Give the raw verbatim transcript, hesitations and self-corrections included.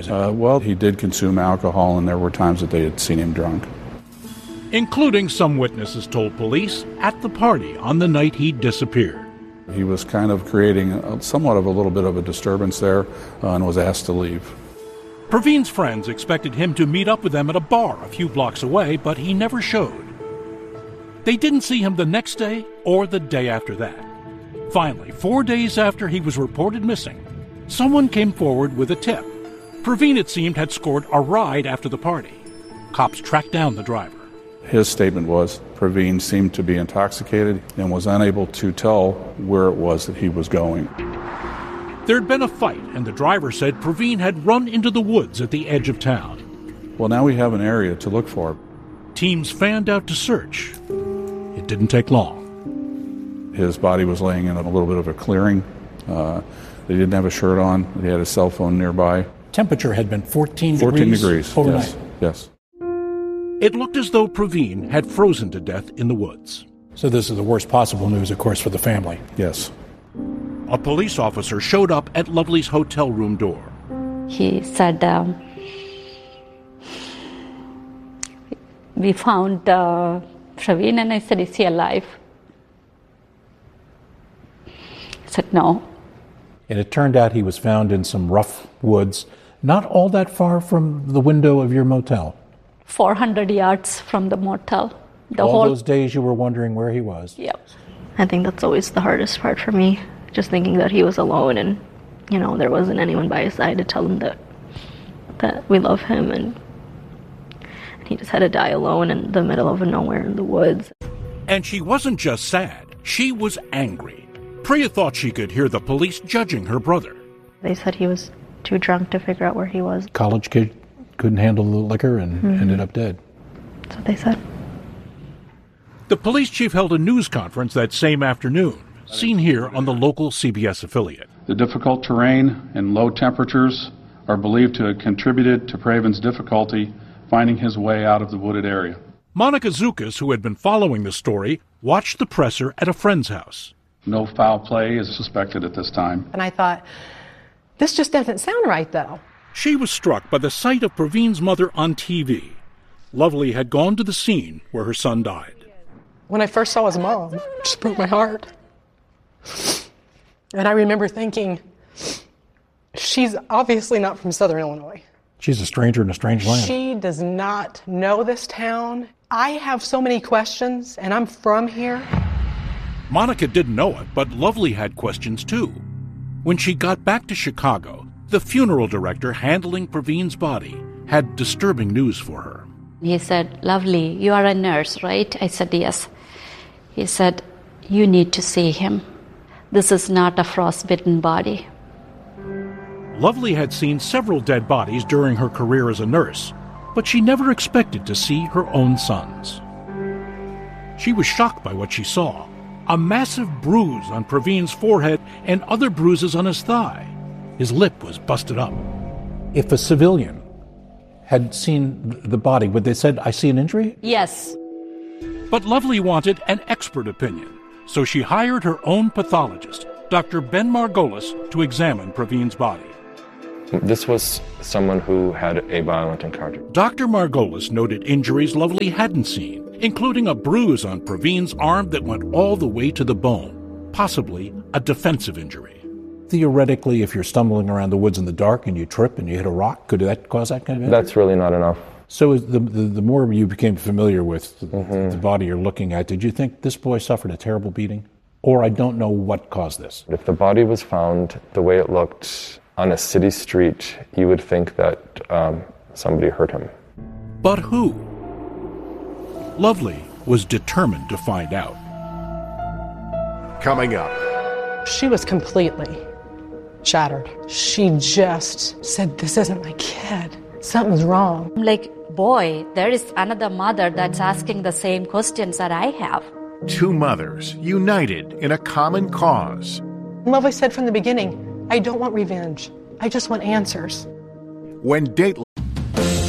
characterized? Uh, well, he did consume alcohol, and there were times that they had seen him drunk. Including some witnesses told police at the party on the night he disappeared. He was kind of creating a, somewhat of a little bit of a disturbance there uh, and was asked to leave. Praveen's friends expected him to meet up with them at a bar a few blocks away, but he never showed. They didn't see him the next day or the day after that. Finally, four days after he was reported missing, someone came forward with a tip. Praveen, it seemed, had scored a ride after the party. Cops tracked down the driver. His statement was Praveen seemed to be intoxicated and was unable to tell where it was that he was going. There had been a fight, and the driver said Praveen had run into the woods at the edge of town. Well, now we have an area to look for. Teams fanned out to search. It didn't take long. His body was laying in a little bit of a clearing. Uh, they didn't have a shirt on. They had a cell phone nearby. Temperature had been fourteen, fourteen degrees, degrees overnight. Yes. yes. It looked as though Praveen had frozen to death in the woods. So this is the worst possible news, of course, for the family. Yes. A police officer showed up at Lovely's hotel room door. He said, um, we found uh, Praveen, and I said, is he alive? He said, no. And it turned out he was found in some rough woods, not all that far from the window of your motel. four hundred yards from the motel. The all whole... those days you were wondering where he was. Yep. I think that's always the hardest part for me, just thinking that he was alone and, you know, there wasn't anyone by his side to tell him that that we love him, and, and he just had to die alone in the middle of nowhere in the woods. And she wasn't just sad, she was angry. Priya thought she could hear the police judging her brother. They said he was too drunk to figure out where he was. College kid couldn't handle the liquor and mm-hmm. ended up dead. That's what they said. The police chief held a news conference that same afternoon, seen here on the local C B S affiliate. The difficult terrain and low temperatures are believed to have contributed to Praveen's difficulty finding his way out of the wooded area. Monica Zukas, who had been following the story, watched the presser at a friend's house. No foul play is suspected at this time. And I thought, this just doesn't sound right, though. She was struck by the sight of Praveen's mother on T V. Lovely had gone to the scene where her son died. When I first saw his mom, it just broke my heart. And I remember thinking, she's obviously not from Southern Illinois. She's a stranger in a strange land. She does not know this town. I have so many questions, and I'm from here. Monica didn't know it, but Lovely had questions too. When she got back to Chicago, the funeral director handling Praveen's body had disturbing news for her. He said, Lovely, you are a nurse, right? I said, yes. He said, you need to see him. This is not a frostbitten body. Lovely had seen several dead bodies during her career as a nurse, but she never expected to see her own sons. She was shocked by what she saw. A massive bruise on Praveen's forehead and other bruises on his thigh. His lip was busted up. If a civilian had seen the body, would they said, I see an injury? Yes. But Lovely wanted an expert opinion, so she hired her own pathologist, Doctor Ben Margolis, to examine Praveen's body. This was someone who had a violent encounter. Doctor Margolis noted injuries Lovely hadn't seen, including a bruise on Praveen's arm that went all the way to the bone, possibly a defensive injury. Theoretically, if you're stumbling around the woods in the dark and you trip and you hit a rock, could that cause that kind of injury? That's really not enough. So is the, the the more you became familiar with the, mm-hmm. the body you're looking at, did you think this boy suffered a terrible beating? Or I don't know what caused this? If the body was found the way it looked on a city street, you would think that um, somebody hurt him. But who? Lovely was determined to find out. Coming up. She was completely shattered. She just said, this isn't my kid. Something's wrong. I'm like, boy, there is another mother that's asking the same questions that I have. Two mothers united in a common cause. Lovely said from the beginning, I don't want revenge. I just want answers. When Dateline